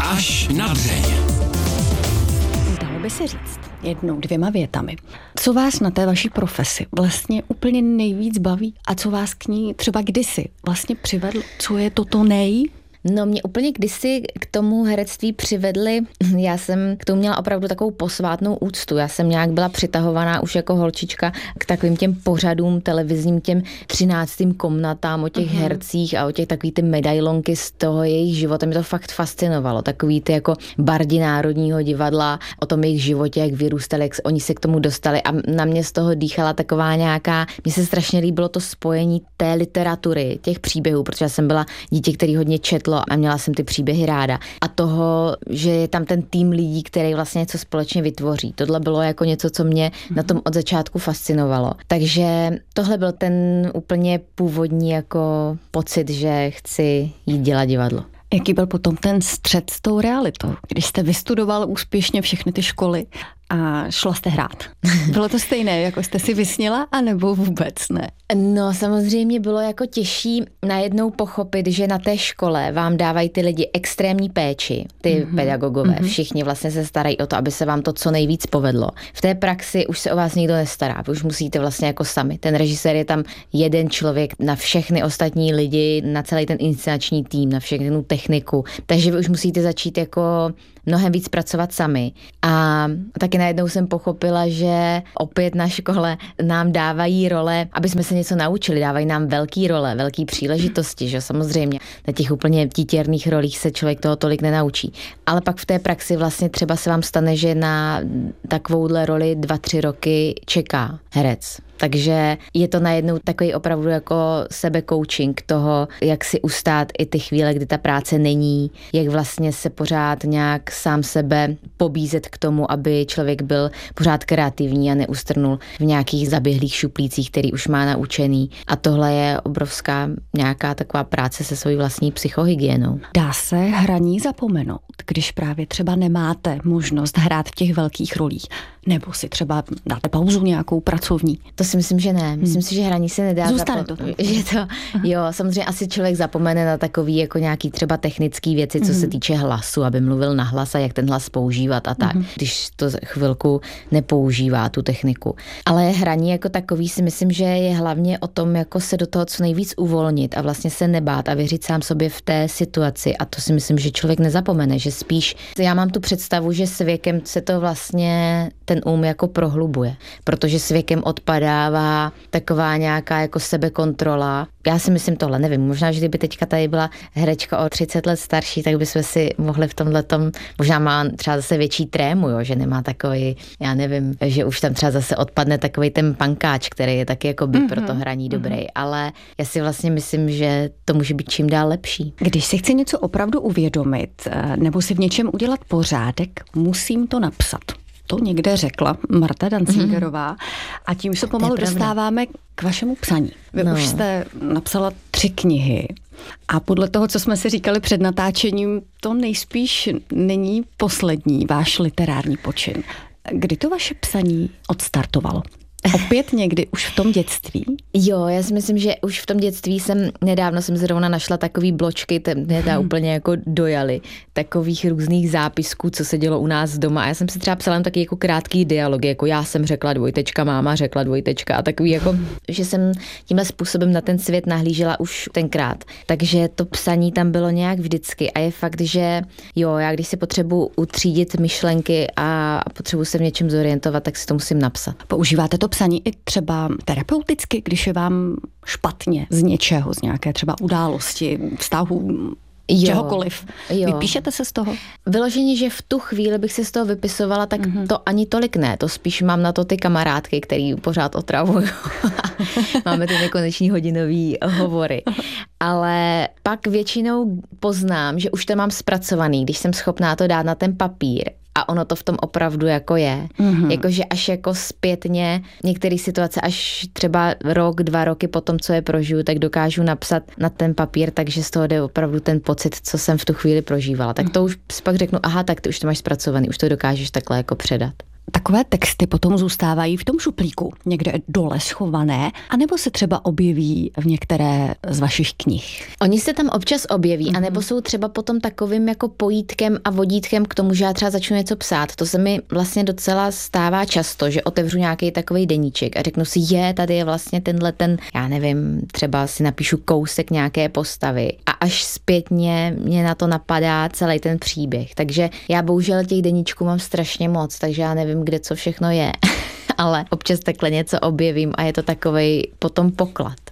Až na dřeň. Dalo by se říct jednou, 2 větami. Co vás na té vaší profesi vlastně úplně nejvíc baví a co vás k ní třeba kdysi vlastně přivedlo? Co je to nej? No mě úplně kdysi k tomu herectví přivedli, já jsem k tomu měla opravdu takovou posvátnou úctu, já jsem nějak byla přitahovaná už jako holčička k takovým těm pořadům televizním, těm 13. komnatám o těch hercích a o těch takový ty medailonky z toho jejich života, mě to fakt fascinovalo, takový ty jako bardi Národního divadla, o tom jejich životě, jak vyrůstali, jak oni se k tomu dostali a na mě z toho dýchala taková nějaká, mně se strašně líbilo to spojení té literatury, těch příběhů, protože já jsem byla dítě, který hodně četlo a měla jsem ty příběhy ráda. A toho, že je tam ten tým lidí, který vlastně něco společně vytvoří. Tohle bylo jako něco, co mě na tom od začátku fascinovalo. Takže tohle byl ten úplně původní jako pocit, že chci jít dělat divadlo. Jaký byl potom ten střet s tou realitou, když jste vystudoval úspěšně všechny ty školy a šla jste hrát? Bylo to stejné, jako jste si vysnila, anebo vůbec ne? No samozřejmě bylo jako těžší najednou pochopit, že na té škole vám dávají ty lidi extrémní péči, ty pedagogové, všichni vlastně se starají o to, aby se vám to co nejvíc povedlo. V té praxi už se o vás nikdo nestará, vy už musíte vlastně jako sami. Ten režisér je tam jeden člověk na všechny ostatní lidi, na celý ten inscenační tým, na všechnu techniku, takže vy už musíte začít jako mnohem víc pracovat sami. A taky najednou jsem pochopila, že opět na škole nám dávají role, aby jsme se něco naučili, dávají nám velký role, velký příležitosti, že samozřejmě. Na těch úplně titěrných rolích se člověk toho tolik nenaučí. Ale pak v té praxi vlastně třeba se vám stane, že na takovouhle roli 2-3 roky čeká herec. Takže je to najednou takový opravdu jako sebe-coaching toho, jak si ustát i ty chvíle, kdy ta práce není, jak vlastně se pořád nějak sám sebe pobízet k tomu, aby člověk byl pořád kreativní a neustrnul v nějakých zaběhlých šuplících, který už má naučený. A tohle je obrovská nějaká taková práce se svojí vlastní psychohygienou. Dá se hraní zapomenout, když právě třeba nemáte možnost hrát v těch velkých rolích? Nebo si třeba dáte pauzu nějakou pracovní? To si myslím, že ne. Myslím si, že hraní se nedá zapomenout. Jo, samozřejmě asi člověk zapomene na takový jako nějaký třeba technický věci, co se týče hlasu, aby mluvil na hlas a jak ten hlas používat a tak, když to chvilku nepoužívá tu techniku. Ale hraní jako takový si myslím, že je hlavně o tom jako se do toho co nejvíc uvolnit a vlastně se nebát a věřit sám sobě v té situaci a to si myslím, že člověk nezapomene, že spíš já mám tu představu, že s věkem se to vlastně ten jako prohlubuje, protože s věkem odpadává taková nějaká jako sebekontrola. Já si myslím tohle, nevím, možná, že kdyby teďka tady byla herečka o 30 let starší, tak bychom si mohli v tomhletom, možná má třeba zase větší trému, jo, že nemá takový, já nevím, že už tam třeba zase odpadne takový ten pankáč, který je taky jako by pro to hraní dobrý, ale já si vlastně myslím, že to může být čím dál lepší. Když si chci něco opravdu uvědomit, nebo si v něčem udělat pořádek, musím to napsat. To někde řekla Marta Dancingerová a tím se pomalu dostáváme k vašemu psaní. Vy už jste napsala 3 knihy a podle toho, co jsme si říkali před natáčením, to nejspíš není poslední váš literární počin. Kdy to vaše psaní odstartovalo? Opět někdy už v tom dětství? Jo, já si myslím, že už v tom dětství nedávno jsem zrovna našla takový bločky, mě úplně jako dojaly, takových různých zápisků, co se dělo u nás doma. A já jsem si třeba psala taky jako krátký dialogy, jako já jsem řekla dvojtečka, máma řekla dvojtečka a takový jako, že jsem tímhle způsobem na ten svět nahlížela už tenkrát. Takže to psaní tam bylo nějak vždycky a je fakt, že jo, já když si potřebuji utřídit myšlenky a potřebuji se v něčem zorientovat, tak si to musím napsat. Používáte to psaní i třeba terapeuticky, když je vám špatně z něčeho, z nějaké třeba události, vztahu, čehokoliv. Jo. Vypíšete se z toho? Vyloženě, že v tu chvíli bych se z toho vypisovala, tak to ani tolik ne. To spíš mám na to ty kamarádky, který pořád otravují. Máme ty nekoneční hodinový hovory. Ale pak většinou poznám, že už to mám zpracovaný, když jsem schopná to dát na ten papír. A ono to v tom opravdu jako je. Jakože až jako zpětně některé situace, až třeba 1-2 roky po tom, co je prožiju, tak dokážu napsat na ten papír, takže z toho jde opravdu ten pocit, co jsem v tu chvíli prožívala. Tak to už pak řeknu, aha, tak ty už to máš zpracovaný, už to dokážeš takhle jako předat. takové texty potom zůstávají v tom šuplíku, někde dole schované, anebo se třeba objeví v některé z vašich knih? Oni se tam občas objeví, anebo jsou třeba potom takovým jako pojítkem a vodítkem k tomu, že já třeba začnu něco psát. To se mi vlastně docela stává často, že otevřu nějaký takový deníček a řeknu si, tady je vlastně já nevím, třeba si napíšu kousek nějaké postavy a až zpětně mě na to napadá celý ten příběh. Takže já bohužel těch deníčků mám strašně moc, takže já nevím, kde co všechno je. Ale občas takhle něco objevím a je to takovej potom poklad.